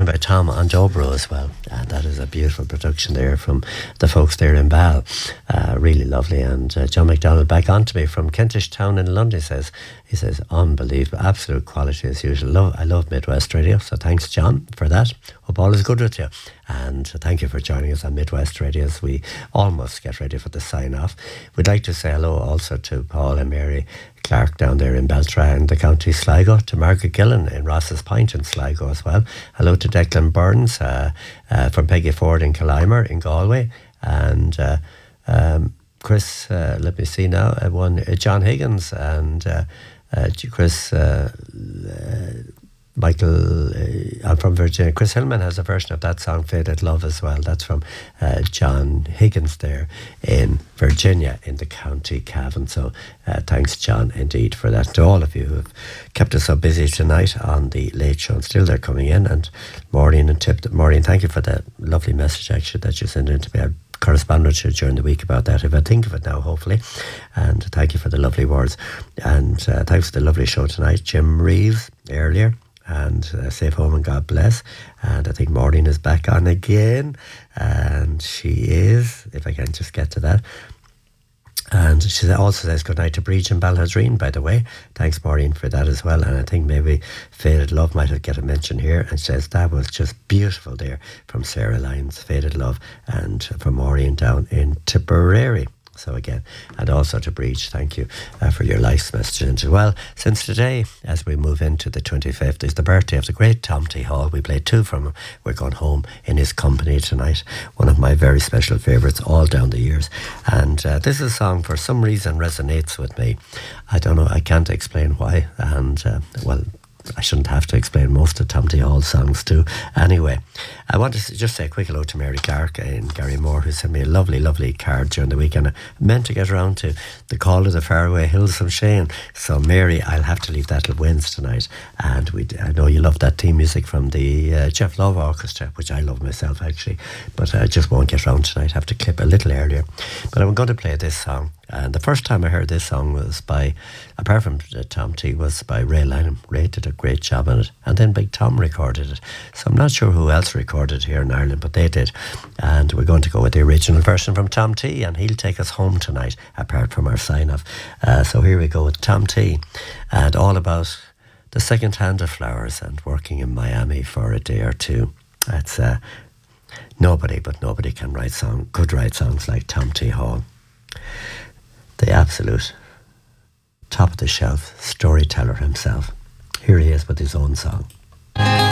by Tom and Dobro as well. And that is a beautiful production there from the folks there in Bal. Really lovely. And John McDonald back on to me from Kentish Town in London. He says, unbelievable, absolute quality as usual. I love Midwest Radio, so thanks, John, for that. Hope all is good with you. And thank you for joining us on Midwest Radio as we almost get ready for the sign-off. We'd like to say hello also to Paul and Mary Clark down there in Beltra in the county Sligo, to Margaret Gillen in Ross's Point in Sligo as well. Hello to Declan Burns from Peggy Ford in Killimer in Galway. And Chris, let me see now, John Higgins and Chris... Michael, I'm from Virginia. Chris Hillman has a version of that song, Faded Love, as well. That's from John Higgins there in Virginia in the county Cavan. So thanks, John, indeed, for that. To all of you who have kept us so busy tonight on the Late Show, and still they're coming in. And Maureen and Tip, Maureen, thank you for that lovely message, actually, that you sent in to me. I corresponded to you during the week about that, if I think of it now, hopefully. And thank you for the lovely words. And thanks for the lovely show tonight. Jim Reeves earlier. And safe home and God bless. And I think Maureen is back on again. And she is, if I can just get to that. And she also says good night to Breach and Balhazreen, by the way. Thanks, Maureen, for that as well. And I think maybe Faded Love might have get a mention here. And says that was just beautiful there from Sarah Lyons, Faded Love, and from Maureen down in Tipperary. So again, and also to Breach, thank you for your life's message. Well, since today, as we move into the 25th, is the birthday of the great Tom T. Hall. We played two from him. We're going home in his company tonight. One of my very special favourites all down the years. And this is a song for some reason resonates with me. I don't know, I can't explain why. And well, I shouldn't have to explain most of Tom T. Hall's songs too. Anyway, I want to just say a quick hello to Mary Clark in Gary Moore, who sent me a lovely, lovely card during the weekend. I meant to get around to the Call of the Faraway Hills from Shane. So Mary, I'll have to leave that till Wednesday tonight. And I know you love that theme music from the Jeff Love Orchestra, which I love myself actually. But I just won't get around tonight. I have to clip a little earlier. But I'm going to play this song. And the first time I heard this song was by, apart from Tom T, was by Ray Lynham. Ray did a great job on it. And then Big Tom recorded it. So I'm not sure who else recorded it here in Ireland, but they did. And we're going to go with the original version from Tom T, and he'll take us home tonight, apart from our sign-off. So here we go with Tom T, and all about the second hand of flowers and working in Miami for a day or two. That's nobody can could write songs like Tom T. Hall. The absolute top of the shelf storyteller himself. Here he is with his own song.